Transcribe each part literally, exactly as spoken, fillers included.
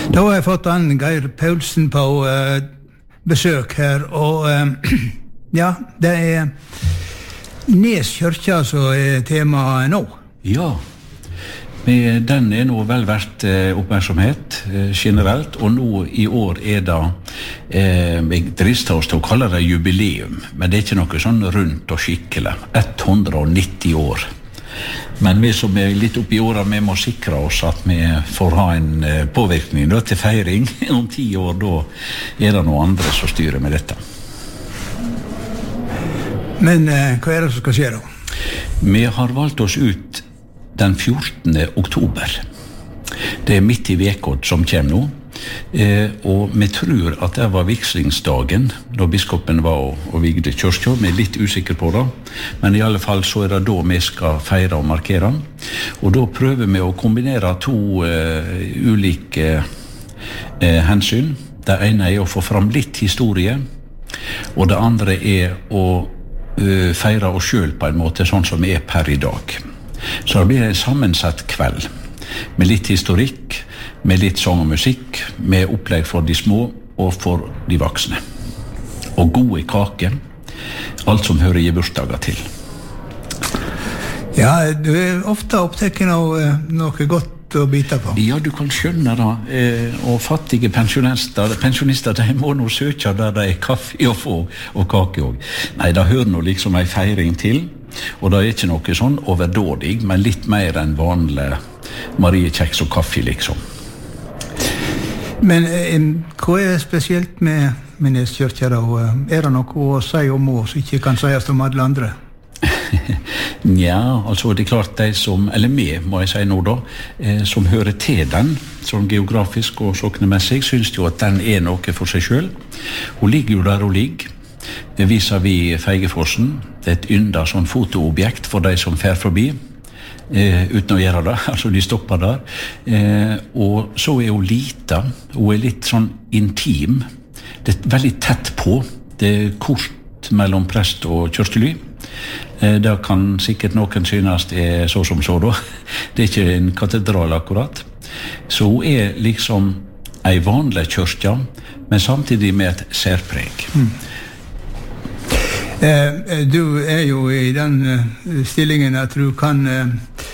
Da har jeg fått han Geir Paulsen på uh, besøk her, og uh, ja, det er Nes kyrkja som er temaet nå. Ja, men den er nå vel verdt eh, oppmerksomhet eh, generelt, og nå i år er det, eh, jeg drister oss til å kalle det jubileum, men det er ikke noe sånn rundt og skikkelig, hundre og nitti år. Men vi som er litt oppi året, vi må sikre oss at vi får ha en eh, påvirkning da, til feiring. Om ti år, da er det noen andre som styrer med dette. Men eh, hva er det som skal skje da? Vi har valgt oss ut den fjortende oktober. Det er midt i vekod som kommer nå, eh, og vi tror at det var vigslingsdagen da biskopen var og, og vigde kyrkja. Vi er litt usikre på det, men i alle fall så er det da vi skal feire og markere. Og da prøver vi å kombinere to eh, ulike eh, hensyn. Det ene er å få fram litt historie, og det andre er å eh, feire oss selv på en måte, sånn som vi er per i dag. Så det blir en sammensatt kveld, med litt historikk, med litt sang og musikk, med opplegg for de små og for de voksne. Og gode kake, alt som hører i bursdager til. Ja, du er ofte opptatt av uh, noe godt å bite på. Ja, du kan skjønne det. Eh, og fattige pensjonister, pensjonister, de må nå søke der det er kaffe å få, og kake også. Nei, det hører nå liksom en feiring til. Og det er ikke noe sånn overdådig, men litt mer enn vanlig mariekjeks og kaffe, liksom. Men eh, hva er spesielt med, med Nes kyrkja da? Er det noe å si om oss som ikke kan sies om alle andre? Nja, altså det er klart de som, eller vi må jeg si nå da, eh, som hører til den, sånn geografisk og soknemessig, synes jo at den er noe for seg selv. Hun ligger jo der hun ligger. Det viser vi Feigefossen. Det er et ynda sånn fotoobjekt for de som fer forbi, eh, uten å gjøre det, altså de stopper der. Eh, og så er hun lita, hun er litt sånn intim. Det er veldig tett på. Det er kort mellom prest og kyrkjely. Eh, det kan sikkert noen synes er så som så da. Det er ikke en katedral akkurat. Så hun er liksom en vanlig kyrkja, men samtidig med et særpreg. Mm. Eh, du er jo i den uh, stillingen at du kan uh,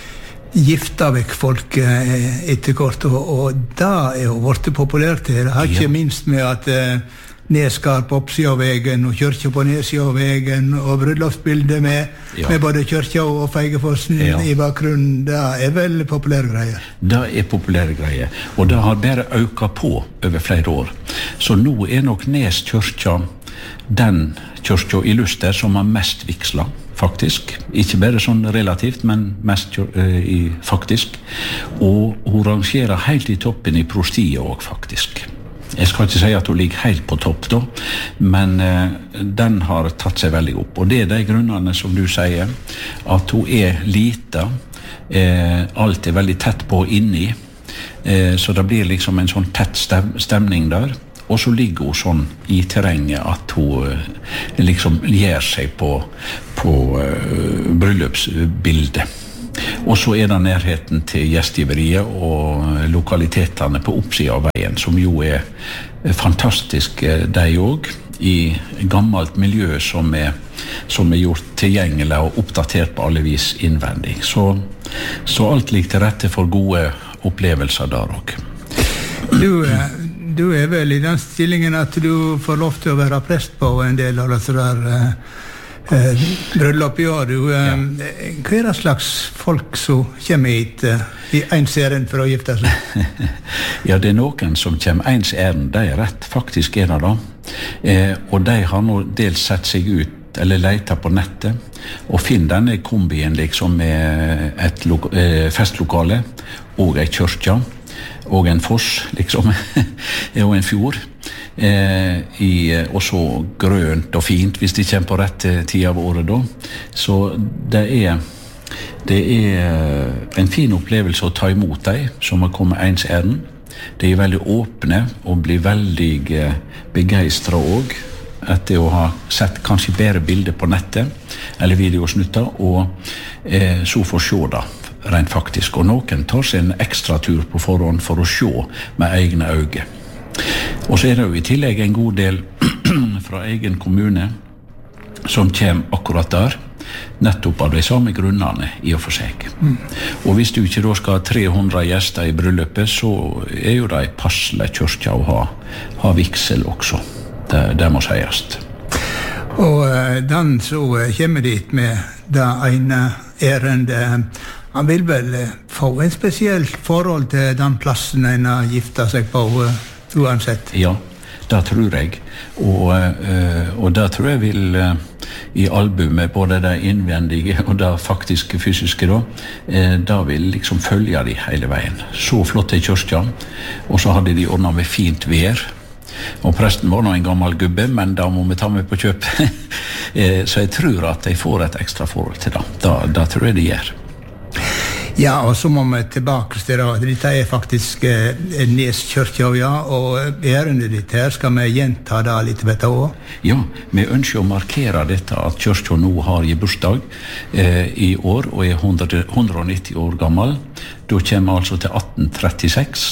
gifte vekk folk uh, etter kort, og, og da er jo vært populært her. Har ikke ja. minst med at uh, Neskar på oppsida av vegen, og kyrkja på nedsida av vegen, og bryllupsbildet med, ja. med både kyrkja og Feigefossen ja. i bakgrunnen. Det er vel populære greier. Det er populære greier, og det har bare økt på over flere år. Så nå er nok Nes kyrkja den kyrkja i Luster som har mest vigsla, faktisk. Ikke bare sånn relativt, men mest uh, i, faktisk. Og hun rangerer helt i toppen i prostiet også, faktisk. Jeg skal ikke si at hun ligger helt på topp da, men uh, den har tatt seg veldig opp. Og det er de grunnene som du sier, at hun er lita, uh, alt er veldig tett på inni, uh, så det blir liksom en sånn tett stem- stemning der. Og så ligger hun sånn i terrenget at hun uh, liksom gjør seg på, på uh, bryllupsbildet. Og så er det nærheten til gjestgiveriet og lokalitetene på oppsida av veien, som jo er fantastisk, de også, i gammelt miljø som er, som er gjort tilgjengelig og oppdatert på alle vis innvendig. Så, så alt ligger til rette for gode opplevelser der også. Du, du er vel i den stillingen at du får lov til å være prest på en del av dette der Eh, bryllup i år. Du, eh, ja. Hva er det slags folk som kommer hit eh, i ens ærend for å gifte seg? Ja, det er noen som kommer ens ærend, det er rett, faktisk er det da. Eh, og de har nå dels sett seg ut eller leter på nettet og finner denne kombien liksom med et lo- eh, festlokale og en kyrkja og en foss liksom og en fjord eh, i, og så grønt og fint hvis de kommer på rett tid av året da. Så det er det er en fin opplevelse å ta imot deg som har kommet ens ærend. De er veldig åpne og blir veldig begeistret også etter å ha sett kanskje bedre bilder på nettet eller videosnutter og eh, så får se da rent faktisk, og noen tar seg en ekstra tur på forhånd for å se med egne øyne. Og så er det jo i tillegg en god del fra egen kommune som kommer akkurat der, nettopp av de samme grunnene i og for seg. Mm. Og hvis du ikke da skal ha tre hundre gjester i bryllupet, så er jo det en passelig kyrkja å ha, ha vigsel også. Det, det må sies. Og den så kommer dit med det ene ærendet. Han vil vel få en spesielt forhold til den plassen en har giftet seg på, uansett? Ja, det tror jeg. Og, og det tror jeg vil i albumet, både det innvendige og det faktiske fysiske da, da vil liksom følge de hele veien. Så flott er kyrkja, og så hadde de ordnet med fint vær. Og presten var nå en gammel gubbe, men da må vi ta med på kjøp. Så jeg tror at de får et ekstra forhold til det. Da, da tror jeg de gjør. Ja, og så må vi tilbake til det. Dette er faktisk eh, Nes kyrkja, ja, og ærendet ditt her skal vi gjenta det litt ved det også. Ja, vi ønsker å markere dette at kyrkja nå har i bursdag eh, i år, og er hundre og nitti år gammel. Da kommer vi altså til atten trettiseks.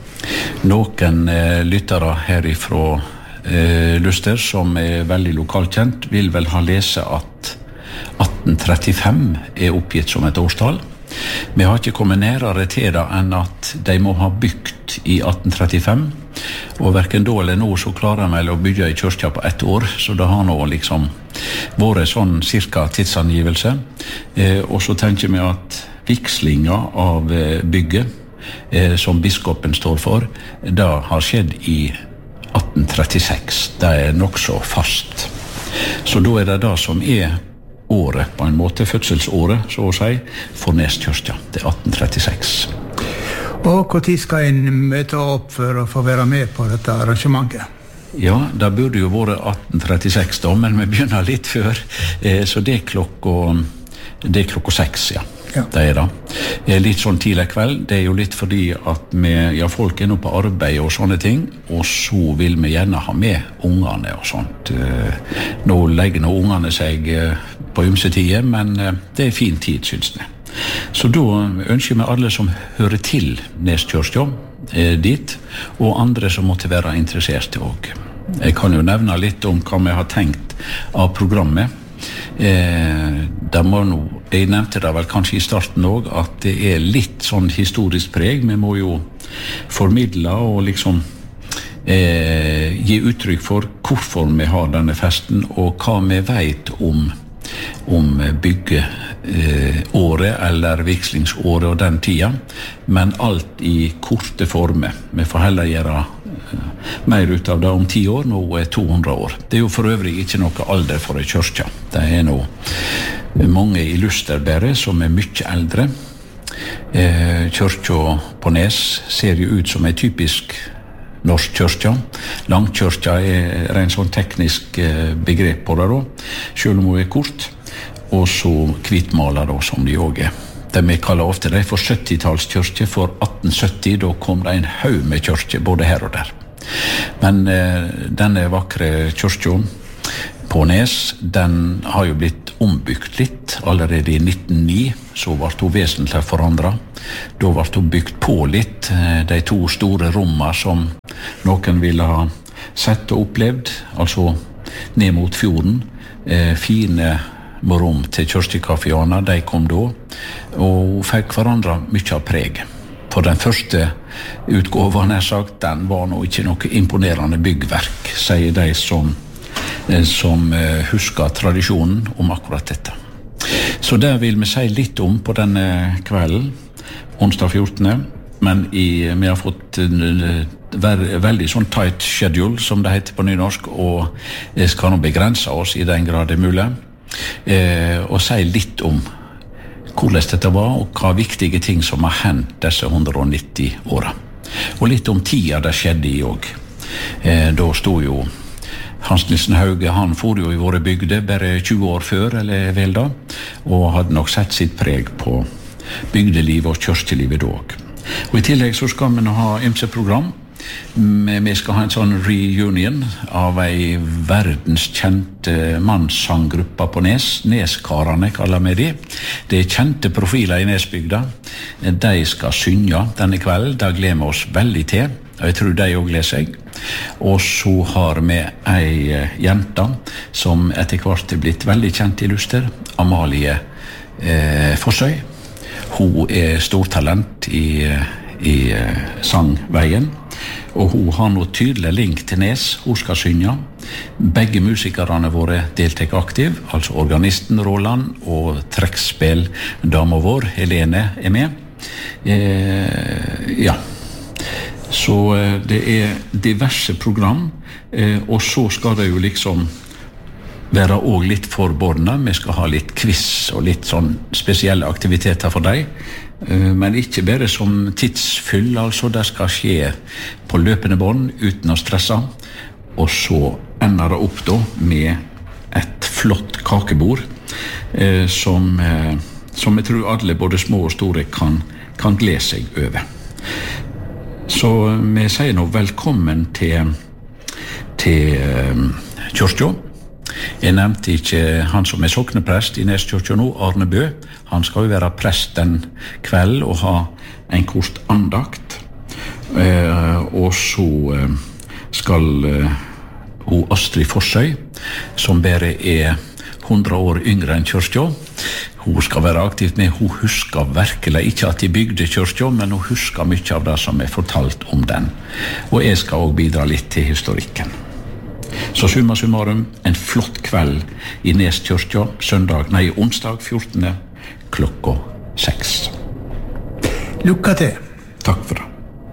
Noen eh, lyttere herifra eh, Luster, som er veldig lokalkjent, vil vel ha lese at atten trettifem er oppgitt som et årstall. Vi har ikke kommet nærere til det enn at de må ha bygd i atten trettifem, og hverken da eller nå så klarer vi å bygge i kyrkja på ett år, så det har nå liksom vært sånn cirka tidsangivelse. Eh, og så tenker vi at vigslinga av bygget, eh, som biskopen står for, det har skjedd i atten trettiseks. Det er nok så fast. Så da er det det som er året, på en måte, fødselsåret, så å si, for Nes kyrkja, det er atten trettiseks. Og hvor tid skal en møte opp for å få være med på dette arrangementet? Ja, det burde jo vært atten trettiseks da, men vi begynner litt før, så det er klokka, det er klokka seks, ja. Ja. Det er det. Litt sånn tidlig kveld, det er jo litt fordi at vi, ja, folk er nå på arbeid og sånne ting, og så vil vi gjerne ha med ungene og sånt. Nå legger nå ungene seg på ymse tider, men det er fin tid, synes jeg. Så da ønsker vi alle som hører til Nes kyrkja dit, og andre som måtte være interesserte også. Jeg kan jo nevne litt om hva vi har tenkt av programmet. Eh, det må no, jeg nevnte det vel kanskje i starten også, at det er litt sånn historisk preg. Vi må jo formidle og liksom eh, gi uttrykk for hvorfor vi har denne festen, og hva vi vet om, om byggeåret eh, eller vigslingsåret og den tida, men alt i korte former. Vi får heller gjøre mer ut av det om ti år, nå er to hundre år. Det er jo for øvrig ikke noe alder for en kyrkja. Det er nå mange i Luster bare som er mye eldre. Eh, kyrkja på Nes ser jo ut som en typisk norsk kyrkja. Langkyrkja er en sånn teknisk begrep på det da, selv om hun er kort, og så hvitmaler da, som de også er. Det vi kaller ofte det for syttitallskyrkje, for atten sytti, da kom det en haug med kyrkje, både her og der. Men eh, denne vakre kyrkjen på Nes, den har jo blitt ombygd litt. Allerede i nitten null ni så ble hun vesentlig forandret. Da ble hun bygd på litt, de to store rommene som noen ville ha sett og opplevd, altså ned mot fjorden, eh, fine rom til kyrkjekaféene, de kom da, og fikk hverandre mye av preg. For den første utgåven, jeg sagt, den var nå ikke noe imponerende byggverk, sier de som, som husker tradisjonen om akkurat dette. Så det vil vi si litt om på denne kvelden, onsdag fjortende, men i, vi har fått en veldig sånn tight schedule, som det heter på nynorsk, og skal nå begrense oss i den grad det er mulig, eh, og si litt om hvordan dette var, og hva viktige ting som har hendt disse hundre og nitti åra. Og litt om tida det skjedde i også. Eh, da stod jo Hans Nilsen Hauge, han for jo i våre bygder bare tjue år før, eller vel da, og hadde nok sett sitt preg på bygdelivet og kyrkjelivet da også. Og i tillegg så skal vi nå ha ymse program. Vi skal ha en sånn reunion av ei verdenskjent mannssanggruppe på Nes. Neskarane kaller vi de. Det er kjente profiler i Nesbygda. De skal synge denne kvelden. Da gleder vi oss veldig til. Og jeg tror de også gleder seg. Og så har vi ei jente som etter hvert er blitt veldig kjent i Luster. Amalie eh, Fossøy. Hun er stortalent i, i sangveien. Og hun har noe tydelig link til Nes. Hun skal synge. Begge musikerne våre deltek aktiv, altså organisten Roland og trekkspill-dama vår, Helene, er med. Eh, ja. Så eh, det er diverse program, eh, og så skal det jo liksom være også litt forbordnet. Vi skal ha litt quiz og litt sånn spesielle aktiviteter for deg. Men ikke bare som tidsfyll, altså det skal skje på løpende bånd uten å stresse. Og så ender det opp da med et flott kakebord eh, som, eh, som jeg tror alle, både små og store, kan, kan glede seg over. Så vi sier nå velkommen til, til eh, kyrkja. Jeg nevnte ikke han som er sokneprest i Neskirka nå, Arne Bø. Han skal jo være prest den kveld og ha en kort andakt. Eh, og så eh, skal eh, hun Astrid Fossøy, som bare er hundre år yngre enn kyrkja. Hun skal være aktivt med. Hun husker virkelig ikke at de bygde kyrkja, men hun husker mye av det som er fortalt om den. Og jeg skal også bidra litt til historikken. Så summa summarum, en flott kveld i Neskirka, søndag, nei, onsdag fjortende klokka seks. Lykke til. Takk for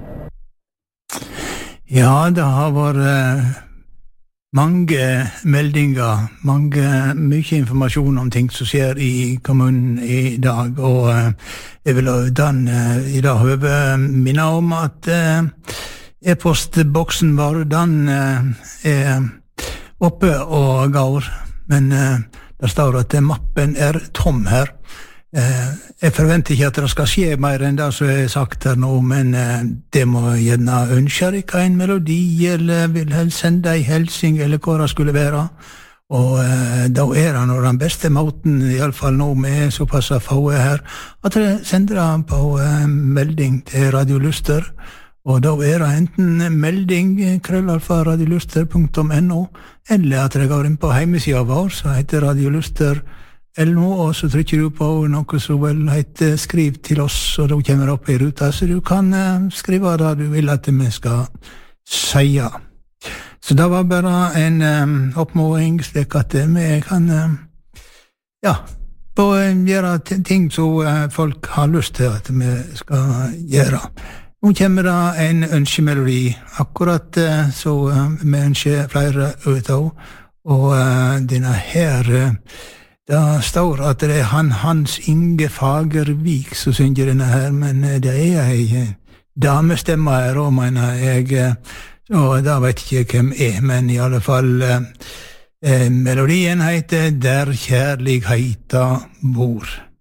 det. Ja, det har vært uh, mange meldinger, mange, mye informasjon om ting som skjer i kommunen i dag, og uh, jeg vil den, uh, i dag høve minne om at uh, e-postboksen vår, den uh, er oppe og går, men uh, det står at mappen er tom her. Uh, jeg forventer ikke at det skal skje mer enn det som er sagt her nå, men uh, det må gjerne ønske dere en melodi, eller vil helst sende en helsing, eller hva det skulle være. Og uh, da er det nå den beste måten, i alle fall nå med såpass få her, at dere sender den på uh, melding til Radio Luster. Og da er det enten melding krøllalfa radioluster punktum no, eller at dere går inn på hjemmesida vår, så heter radioluster punktum no, og så trykker du på noe som vel heter skriv til oss, og da kommer det opp i ruta, så du kan uh, skrive det du vil at vi skal si. Så det var bare en um, oppmåling, slik at vi kan uh, ja, på, uh, gjøre ting som uh, folk har lyst til at vi skal gjøre. Nå kommer det en ønskemelodi, akkurat uh, så uh, vi ønsker flere ut av, og uh, denne her, uh, det står at det er han Hans Inge Fagervik som synger denne her, men uh, det er ei uh, damestemme her også, mener jeg, uh, og da vet jeg ikke hvem er, men i alle fall, uh, uh, melodien heter Der kjærligheta bor.